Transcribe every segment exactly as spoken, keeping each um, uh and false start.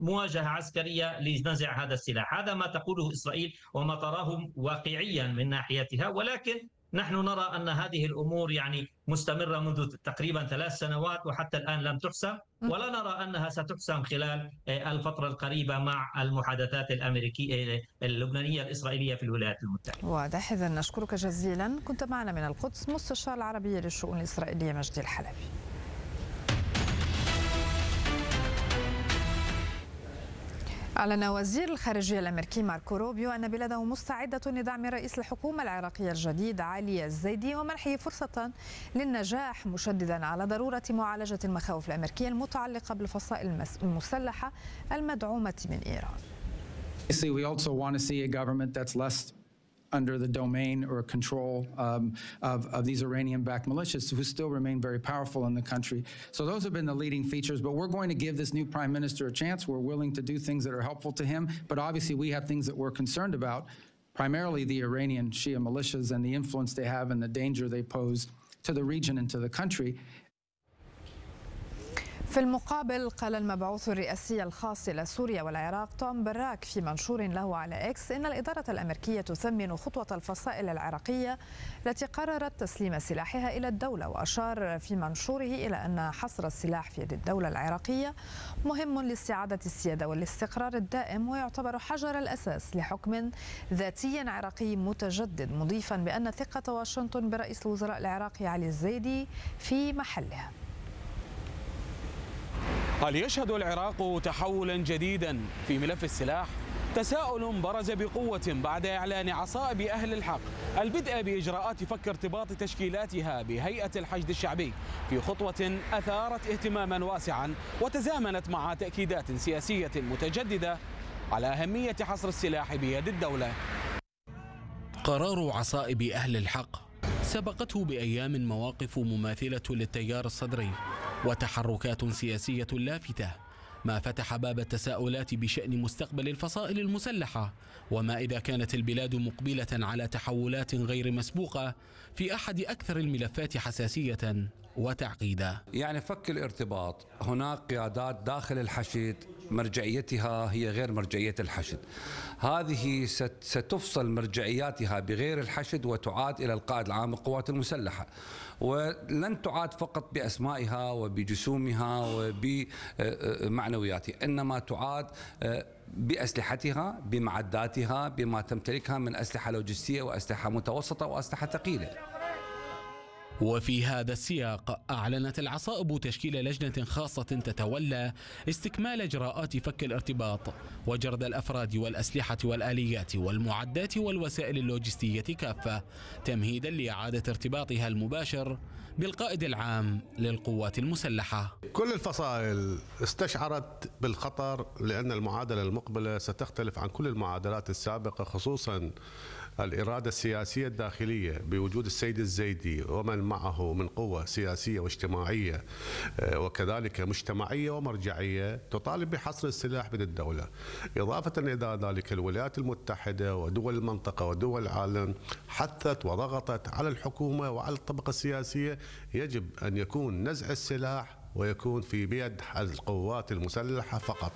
مواجهة عسكرية لنزع هذا السلاح. هذا ما تقوله إسرائيل وما تراه واقعيا من ناحيتها، ولكن نحن نرى أن هذه الأمور يعني مستمرة منذ تقريبا ثلاث سنوات وحتى الآن لم تحسم، ولا نرى أنها ستحسم خلال الفترة القريبة مع المحادثات الأمريكية اللبنانية الإسرائيلية في الولايات المتحدة. واضح. إذن نشكرك جزيلا. كنت معنا من القدس مستشار العربية للشؤون الإسرائيلية مجدي الحلبي. أعلن وزير الخارجية الأمريكي ماركو روبيو أن بلاده مستعدة لدعم رئيس الحكومة العراقية الجديد علي الزيدي ومنحه فرصة للنجاح، مشددا على ضرورة معالجة المخاوف الأمريكية المتعلقة بالفصائل المسلحة المدعومة من إيران. We also want to see a government that's less under the domain or control um, of, of these Iranian-backed militias who still remain very powerful in the country. So those have been the leading features, but we're going to give this new prime minister a chance. We're willing to do things that are helpful to him, but obviously we have things that we're concerned about, primarily the Iranian Shia militias and the influence they have and the danger they pose to the region and to the country. في المقابل قال المبعوث الرئاسي الخاص إلى سوريا والعراق توم براك في منشور له على إكس إن الإدارة الأمريكية تثمن خطوة الفصائل العراقية التي قررت تسليم سلاحها إلى الدولة، وأشار في منشوره إلى أن حصر السلاح في يد الدولة العراقية مهم لاستعادة السيادة والاستقرار الدائم، ويعتبر حجر الأساس لحكم ذاتي عراقي متجدد، مضيفا بأن ثقة واشنطن برئيس الوزراء العراقي علي الزيدي في محلها. هل يشهد العراق تحولا جديدا في ملف السلاح؟ تساؤل برز بقوة بعد إعلان عصائب أهل الحق البدء بإجراءات فك ارتباط تشكيلاتها بهيئة الحشد الشعبي في خطوة أثارت اهتماما واسعا وتزامنت مع تأكيدات سياسية متجددة على أهمية حصر السلاح بيد الدولة. قرار عصائب أهل الحق سبقته بأيام مواقف مماثلة للتيار الصدري وتحركات سياسية لافتة، ما فتح باب التساؤلات بشأن مستقبل الفصائل المسلحة، وما إذا كانت البلاد مقبلة على تحولات غير مسبوقة في أحد أكثر الملفات حساسية وتعقيدا. يعني فك الارتباط، هناك قيادات داخل الحشد مرجعيتها هي غير مرجعية الحشد، هذه ستفصل مرجعياتها بغير الحشد وتعاد إلى القائد العام للقوات المسلحة، ولن تعاد فقط بأسمائها وبجسومها وبمعنوياتها، إنما تعاد بأسلحتها بمعداتها بما تمتلكها من أسلحة لوجستية وأسلحة متوسطة وأسلحة ثقيلة. وفي هذا السياق أعلنت العصائب تشكيل لجنة خاصة تتولى استكمال إجراءات فك الارتباط وجرد الأفراد والأسلحة والآليات والمعدات والوسائل اللوجستية كافة، تمهيدا لإعادة ارتباطها المباشر بالقائد العام للقوات المسلحة. كل الفصائل استشعرت بالخطر لأن المعادلة المقبلة ستختلف عن كل المعادلات السابقة، خصوصا الإرادة السياسية الداخلية بوجود السيد الزيدي ومن معه من قوة سياسية واجتماعية وكذلك مجتمعية ومرجعية تطالب بحصر السلاح بيد الدولة. إضافة إلى ذلك الولايات المتحدة ودول المنطقة ودول العالم حثت وضغطت على الحكومة وعلى الطبقة السياسية، يجب أن يكون نزع السلاح ويكون في بيد القوات المسلحة فقط.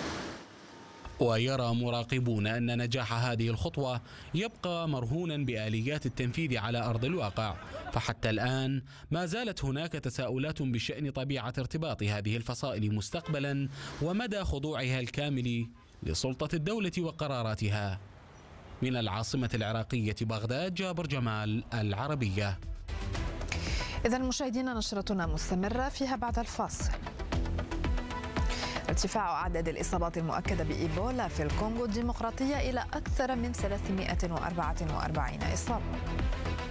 ويرى مراقبون أن نجاح هذه الخطوة يبقى مرهونا بآليات التنفيذ على أرض الواقع، فحتى الآن ما زالت هناك تساؤلات بشأن طبيعة ارتباط هذه الفصائل مستقبلا ومدى خضوعها الكامل لسلطة الدولة وقراراتها. من العاصمة العراقية بغداد، جابر جمال، العربية. إذا مشاهدينا نشرتنا مستمرة، فيها بعد الفاصل ارتفاع عدد الإصابات المؤكدة بإيبولا في الكونغو الديمقراطية إلى أكثر من ثلاثمائة وأربعة وأربعين إصابة.